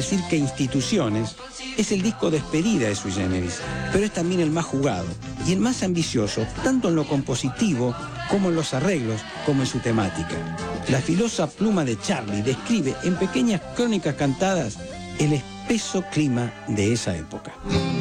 decir que Instituciones es el disco despedida de Sui Generis, pero es también el más jugado y el más ambicioso, tanto en lo compositivo como en los arreglos, como en su temática. La filosa pluma de Charlie describe en pequeñas crónicas cantadas el espeso clima de esa época.